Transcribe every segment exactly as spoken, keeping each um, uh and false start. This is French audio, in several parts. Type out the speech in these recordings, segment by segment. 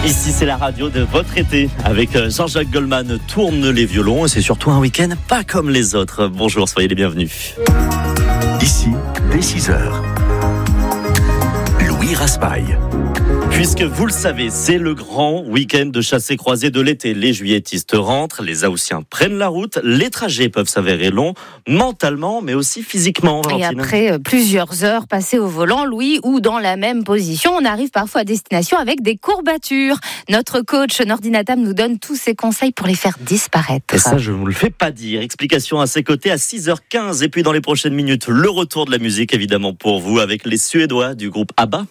Ici, c'est la radio de votre été. Avec Jean-Jacques Goldman, tourne les violons. Et c'est surtout un week-end pas comme les autres. Bonjour, soyez les bienvenus. Ici, dès six heures, Louis Raspail. Puisque vous le savez, c'est le grand week-end de chassé-croisé de l'été. Les juilletistes rentrent, les Haussiens prennent la route. Les trajets peuvent s'avérer longs, mentalement, mais aussi physiquement. Valentine. Et après euh, plusieurs heures passées au volant, Louis, ou dans la même position, on arrive parfois à destination avec des courbatures. Notre coach Nordinatam nous donne tous ses conseils pour les faire disparaître. Et ça, je ne vous le fais pas dire. Explication à ses côtés à six heures quinze. Et puis dans les prochaines minutes, le retour de la musique, évidemment, pour vous, avec les Suédois du groupe ABBA.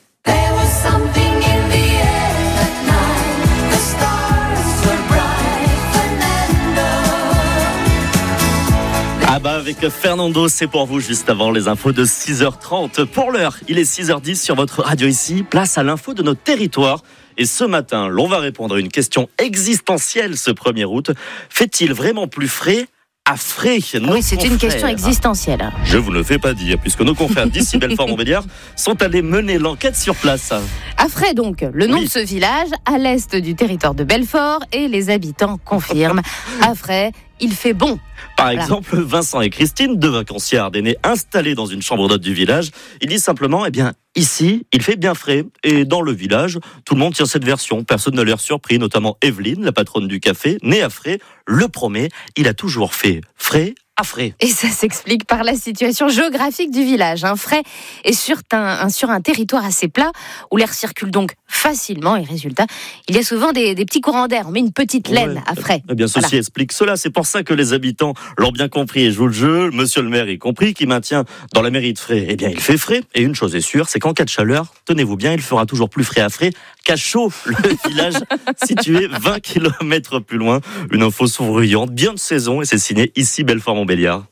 Ah bah avec Fernando, c'est pour vous juste avant les infos de six heures trente. Pour l'heure, il est six heures dix sur votre radio ici. Place à l'info de notre territoire. Et ce matin, l'on va répondre à une question existentielle ce premier août. Fait-il vraiment plus frais à frais? Oui, c'est confrères. Une question existentielle. Je vous le fais pas dire, puisque nos confrères d'ici Belfort-Montbéliard sont allés mener l'enquête sur place. À Frais donc, le nom oui. de ce village, à l'est du territoire de Belfort, et les habitants confirment. À Frais, il fait bon. Par voilà. exemple, Vincent et Christine, deux vacanciers ardennais installés dans une chambre d'hôte du village, ils disent simplement, eh bien, ici, il fait bien frais. Et dans le village, tout le monde tient cette version. Personne n'a l'air surpris, notamment Evelyne, la patronne du café, née à Frais, le promet, il a toujours fait frais à Frais. Et ça s'explique par la situation géographique du village. Un Frais est sur un, un, sur un territoire assez plat où l'air circule donc facilement. Et résultat, il y a souvent des, des petits courants d'air. On met une petite laine ouais. à Frais. Eh bien, ceci voilà. explique cela. C'est pour ça que les habitants l'ont bien compris et jouent le jeu. Monsieur le maire y compris, qui maintient dans la mairie de Frais, eh bien, il fait frais. Et une chose est sûre, c'est qu'en cas de chaleur, tenez-vous bien, il fera toujours plus frais à Frais qu'à Chaud, le village situé vingt kilomètres plus loin. Une info souriante, bien de saison, et c'est signé ici Belfort-Montbéliard.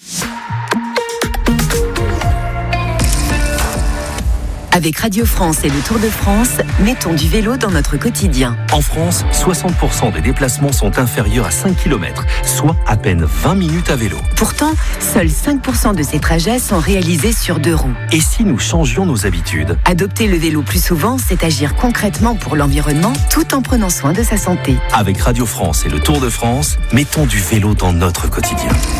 Avec Radio France et le Tour de France, mettons du vélo dans notre quotidien. En France, soixante pour cent des déplacements sont inférieurs à cinq kilomètres, soit à peine vingt minutes à vélo. Pourtant, seuls cinq pour cent de ces trajets sont réalisés sur deux roues. Et si nous changions nos habitudes ? Adopter le vélo plus souvent, c'est agir concrètement pour l'environnement, tout en prenant soin de sa santé. Avec Radio France et le Tour de France, mettons du vélo dans notre quotidien.